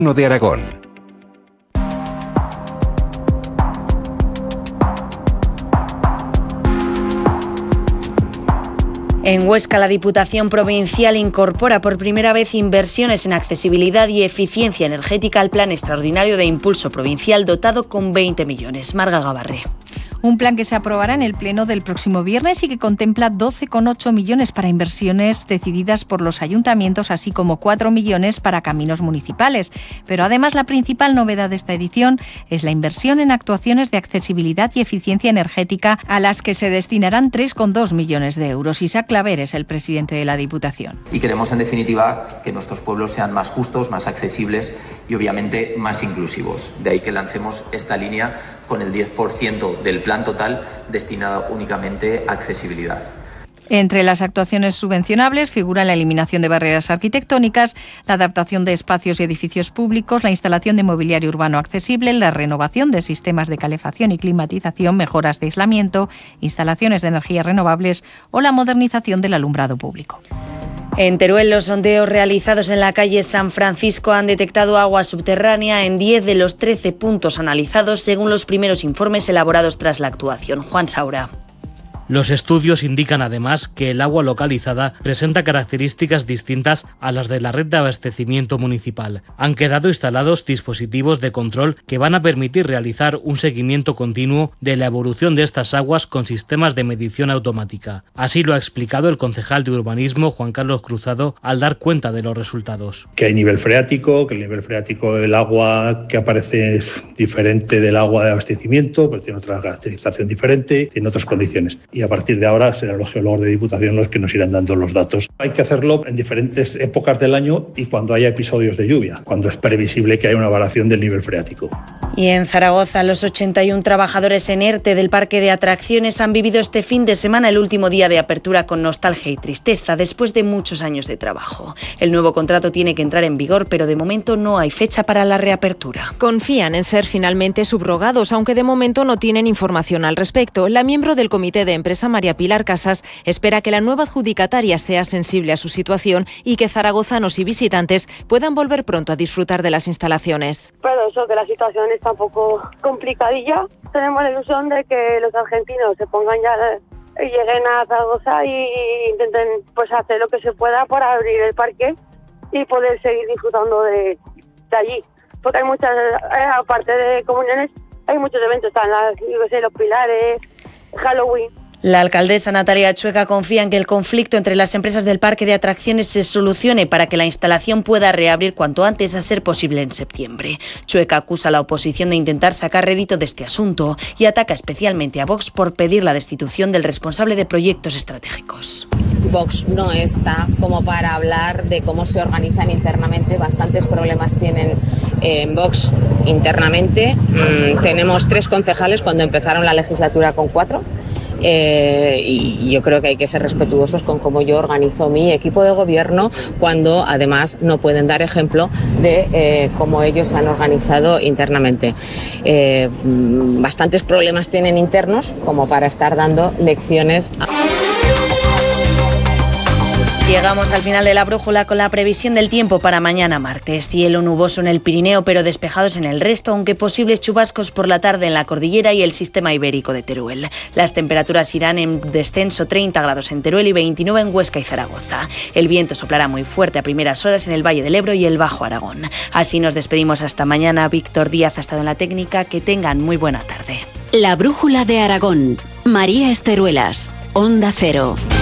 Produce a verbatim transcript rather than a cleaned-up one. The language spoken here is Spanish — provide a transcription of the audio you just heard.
No de Aragón. En Huesca, la Diputación Provincial incorpora por primera vez inversiones en accesibilidad y eficiencia energética al Plan Extraordinario de Impulso Provincial dotado con veinte millones. Marga Gabarré. Un plan que se aprobará en el Pleno del próximo viernes y que contempla doce coma ocho millones para inversiones decididas por los ayuntamientos, así como cuatro millones para caminos municipales. Pero además la principal novedad de esta edición es la inversión en actuaciones de accesibilidad y eficiencia energética, a las que se destinarán tres coma dos millones de euros. Isaac Claver es el presidente de la Diputación. Y queremos, en definitiva, que nuestros pueblos sean más justos, más accesibles y, obviamente, más inclusivos. De ahí que lancemos esta línea con el diez por ciento del plan total destinado únicamente a accesibilidad. Entre las actuaciones subvencionables figuran la eliminación de barreras arquitectónicas, la adaptación de espacios y edificios públicos, la instalación de mobiliario urbano accesible, la renovación de sistemas de calefacción y climatización, mejoras de aislamiento, instalaciones de energías renovables o la modernización del alumbrado público. En Teruel, los sondeos realizados en la calle San Francisco han detectado agua subterránea en diez de los trece puntos analizados, según los primeros informes elaborados tras la actuación. Juan Saura. Los estudios indican además que el agua localizada presenta características distintas a las de la red de abastecimiento municipal. Han quedado instalados dispositivos de control que van a permitir realizar un seguimiento continuo de la evolución de estas aguas con sistemas de medición automática. Así lo ha explicado el concejal de urbanismo, Juan Carlos Cruzado, al dar cuenta de los resultados. Que hay nivel freático, que el nivel freático del agua que aparece es diferente del agua de abastecimiento, pero tiene otra caracterización diferente, tiene otras condiciones. Y a partir de ahora serán los geólogos de Diputación los que nos irán dando los datos. Hay que hacerlo en diferentes épocas del año y cuando haya episodios de lluvia, cuando es previsible que haya una variación del nivel freático. Y en Zaragoza, los ochenta y uno trabajadores en ERTE del parque de atracciones han vivido este fin de semana el último día de apertura con nostalgia y tristeza después de muchos años de trabajo. El nuevo contrato tiene que entrar en vigor, pero de momento no hay fecha para la reapertura. Confían en ser finalmente subrogados, aunque de momento no tienen información al respecto. La miembro del comité de empresa, María Pilar Casas, espera que la nueva adjudicataria sea sensible a su situación y que zaragozanos y visitantes puedan volver pronto a disfrutar de las instalaciones. Pero eso, que la situación está un poco complicadilla. Tenemos la ilusión de que los argentinos se pongan ya, lleguen a Zaragoza y intenten pues hacer lo que se pueda para abrir el parque y poder seguir disfrutando de, de allí. Porque hay muchas, aparte de comuniones, hay muchos eventos, están las, yo sé, los pilares, Halloween. La alcaldesa Natalia Chueca confía en que el conflicto entre las empresas del parque de atracciones se solucione para que la instalación pueda reabrir cuanto antes, a ser posible en septiembre. Chueca acusa a la oposición de intentar sacar rédito de este asunto y ataca especialmente a Vox por pedir la destitución del responsable de proyectos estratégicos. Vox no está como para hablar de cómo se organizan internamente. Bastantes problemas tienen en Vox internamente. Mm, tenemos tres concejales cuando empezaron la legislatura con cuatro. Eh, y yo creo que hay que ser respetuosos con cómo yo organizo mi equipo de gobierno, cuando además no pueden dar ejemplo de eh, cómo ellos se han organizado internamente. Eh, bastantes problemas tienen internos como para estar dando lecciones a... Llegamos al final de la brújula con la previsión del tiempo para mañana martes. Cielo nuboso en el Pirineo, pero despejados en el resto, aunque posibles chubascos por la tarde en la cordillera y el sistema ibérico de Teruel. Las temperaturas irán en descenso, treinta grados en Teruel y veintinueve en Huesca y Zaragoza. El viento soplará muy fuerte a primeras horas en el Valle del Ebro y el Bajo Aragón. Así nos despedimos hasta mañana. Víctor Díaz ha estado en la técnica. Que tengan muy buena tarde. La brújula de Aragón. María Esteruelas, Onda Cero.